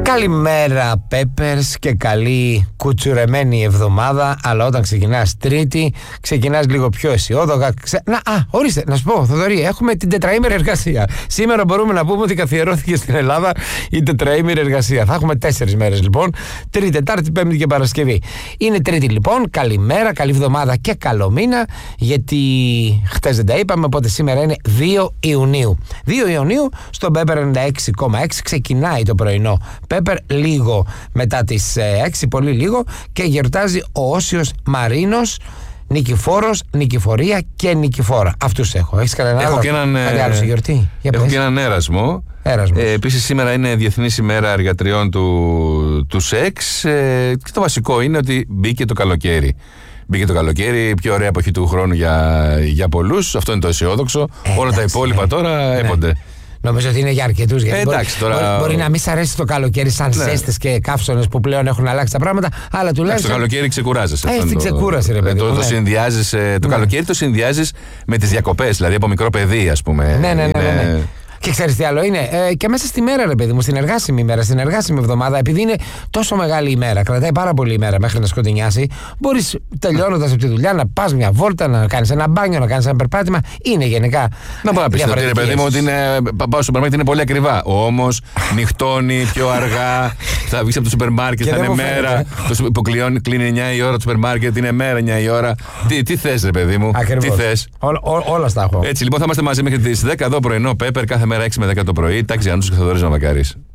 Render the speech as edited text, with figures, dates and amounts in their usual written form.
Καλημέρα Peppers και καλή κουτσουρεμένη εβδομάδα. Αλλά όταν ξεκινάς Τρίτη, ξεκινάς λίγο πιο αισιόδοξα. Ορίστε, να σου πω, Θοδωρή, έχουμε την τετραήμερη εργασία. Σήμερα μπορούμε να πούμε ότι καθιερώθηκε στην Ελλάδα η τετραήμερη εργασία. Θα έχουμε 4 μέρες λοιπόν. Τρίτη, Τετάρτη, Πέμπτη και Παρασκευή. Είναι Τρίτη λοιπόν. Καλημέρα, καλή εβδομάδα και καλό μήνα. Γιατί χτες δεν τα είπαμε, οπότε σήμερα είναι 2 Ιουνίου. 2 Ιουνίου στον Pepper 96,6 ξεκινάει το πρωινό Pepper λίγο μετά τις 6, πολύ λίγο, και γιορτάζει ο Όσιος Μαρίνος, Νικηφόρος, Νικηφορία και Νικηφόρα. Αυτούς έχω. Έχεις κανένα άλλο? Άλλο σε γιορτή? Έχω και έναν έρασμο. Επίσης σήμερα είναι Διεθνής ημέρα εργατριών του σεξ, και το βασικό είναι ότι μπήκε το καλοκαίρι. Μπήκε το καλοκαίρι, η πιο ωραία εποχή του χρόνου για πολλούς. Αυτό είναι το αισιόδοξο. Όλα τα υπόλοιπα τώρα έπονται. Νομίζω ότι είναι για αρκετούς. Μπορεί να μην σ' αρέσει το καλοκαίρι σαν ζέστες και καύσωνες που πλέον έχουν αλλάξει τα πράγματα, αλλά τουλάχιστον. Το καλοκαίρι ξεκουράζεσαι. Την ξεκούρασε, ρε παιδί. Το συνδυάζεις. Το καλοκαίρι το συνδυάζεις με τις διακοπές, δηλαδή από μικρό παιδί, ας πούμε. Ναι. Και ξέρεις τι άλλο είναι? Και μέσα στη μέρα, ρε παιδί μου, στην εργάσιμη ημέρα, στην εργάσιμη εβδομάδα, επειδή είναι τόσο μεγάλη ημέρα, κρατάει πάρα πολύ ημέρα μέχρι να σκοτεινιάσει, μπορείς τελειώνοντας από τη δουλειά να πας μια βόλτα, να κάνεις ένα μπάνιο, να κάνεις ένα περπάτημα. Είναι γενικά. Να πω να πεις, ρε παιδί μου, ότι πάω στο σούπερ μάρκετ, είναι πολύ ακριβά. Όμως νυχτώνει πιο αργά, θα βγεις από το σούπερ μάρκετ, θα είναι μέρα. Που κλείνει 9 η ώρα το σούπερ μάρκετ, είναι μέρα 9 η ώρα. Τι θες, ρε παιδί μου? Τι θες? Όλα στα έχω. Έτσι λοιπόν θα είμαστε μαζί μέχρι τις 10 εδώ πρωινό Pepper, κάθε μέρα 6 με 10 το πρωί. Τάξη Γιάννους και Θοδωρής Μαμακάρης.